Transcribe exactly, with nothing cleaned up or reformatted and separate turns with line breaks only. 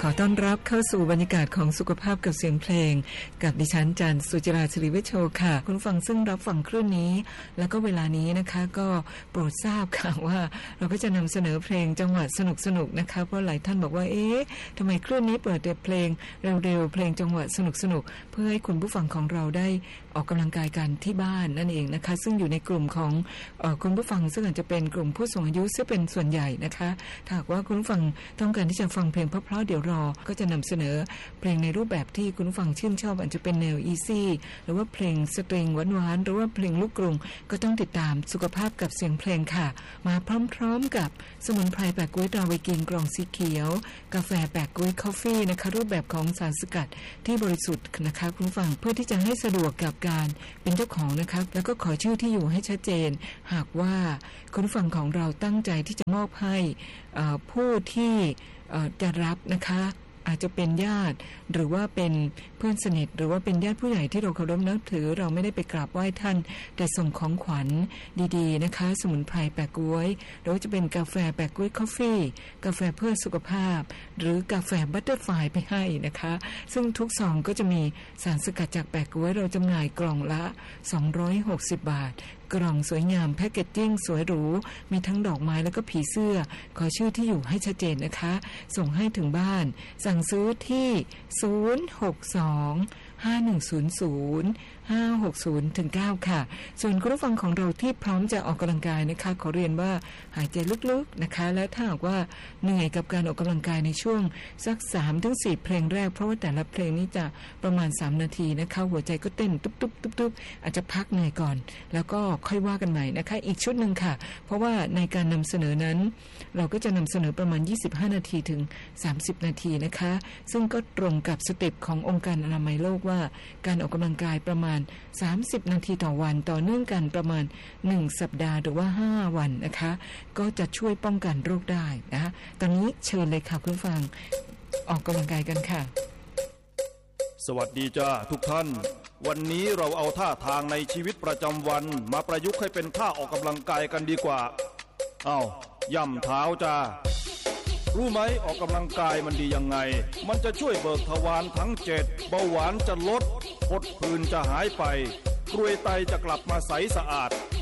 ขอต้อนรับเข้าสู่บรรยากาศของสุขภาพกับเสียงเพลงกับดิฉันจันทร์สุจิราศิริเวชโชค่ะคุณฟังซึ่งรับฟังคลื่นนี้แล้วก็เวลานี้นะคะก็โปรดทราบค่ะว่าเราก็จะนำเสนอเพลงจังหวะสนุกๆนะคะเพราะหลายท่านบอกว่าเอ๊ะทำไมคลื่นนี้เปิดแต่เพลงเร็วๆเพลงจังหวะสนุกๆเพื่อให้คุณผู้ฟังของเราได้ออกกำลังกายกันที่บ้านนั่นเองนะคะซึ่งอยู่ในกลุ่มของเอ่อคุณผู้ฟังซึ่งอาจจะเป็นกลุ่มผู้สูงอายุซึ่งเป็นส่วนใหญ่นะคะถ้าหากว่าคุณผู้ฟังต้องการที่จะฟังเพลงเพราะๆเดี๋ยวรอก็จะนำเสนอเพลงในรูปแบบที่คุณผู้ฟังชื่นชอบอาจจะเป็นแนวอีซี่หรือว่าเพลงสตริงหวานๆหรือว่าเพลงลูกกรุงก็ต้องติดตามสุขภาพกับเสียงเพลงค่ะมาพร้อมๆกับสมุนไพรแปะก๊วยตราไวกินกล่องสีเขียวกาแฟแปะก๊วยคอฟฟี่นะคะรูปแบบของสารสกัดที่บริสุทธิ์นะคะคุณผู้ฟังเพื่อที่จะให้สะดวกกับการเป็นเจ้าของนะคะแล้วก็ขอชื่อที่อยู่ให้ชัดเจนหากว่าคุณผู้ฟังของเราตั้งใจที่จะมอบให้ผู้ที่จะรับนะคะอาจจะเป็นญาติหรือว่าเป็นเพื่อนสนิทหรือว่าเป็นญาติผู้ใหญ่ที่เราเคารพนับถือเราไม่ได้ไปกราบไหว้ท่านแต่ส่งของขวัญดีๆนะคะสมุนไพรแปะก๊วยหรือว่าจะเป็นกาแฟแปะก๊วยคอฟฟี่กาแฟเพื่อสุขภาพหรือกาแฟบัตเตอร์ไฟล์ไปให้นะคะซึ่งทุกซองก็จะมีสารสกัดจากแปะก๊วยเราจำหน่ายกล่องละสองร้อยหกสิบบาทกล่องสวยงามแพ็คเกจจิ้งสวยหรูมีทั้งดอกไม้แล้วก็ผีเสื้อขอชื่อที่อยู่ให้ชัดเจนนะคะส่งให้ถึงบ้านสั่งซื้อที่ศูนย์ หก สอง ห้า หนึ่ง ศูนย์ ศูนย์ ห้า หก ศูนย์ ถึง เก้าค่ะส่วนคุณผู้ฟังของเราที่พร้อมจะออกกำลังกายนะคะขอเรียนว่าหายใจลึกๆนะคะและถ้าหากว่าเหนื่อยกับการออกกำลังกายในช่วงสัก สามถึงสี่ เพลงแรกเพราะว่าแต่ละเพลงนี้จะประมาณสามนาทีนะคะหัวใจก็เต้นตุ๊บๆๆๆอาจจะพักเหนื่อยก่อนแล้วก็ค่อยว่ากันใหม่นะคะอีกชุดนึงค่ะเพราะว่าในการนำเสนอนั้นเราก็จะนำเสนอประมาณยี่สิบห้านาทีถึงสามสิบนาทีนะคะซึ่งก็ตรงกับสเต็ปขององค์การอนามัยโลกว่าการออกกำลังกายประมาณสามสิบนาทีต่อวันต่อเนื่องกันประมาณหนึ่งสัปดาห์หรือว่าห้าวันนะคะก็จะช่วยป้องกันโรคได้นะคะตอนนี้เชิญเลยค่ะคุณผู้ฟังออกกำลังกายกันค่ะ
สวัสดีจ้าทุกท่านวันนี้เราเอาท่าทางในชีวิตประจำวันมาประยุกต์ให้เป็นท่าออกกำลังกายกันดีกว่าอ้าวย่ำเท้าจ้ารู้ไหมออกกำลังกายมันดียังไงมันจะช่วยเบิกทวารทั้งเจ็ดเบาหวานจะลดผดผื่นจะหายไปกรวยไตจะกลับมาใสสะอาด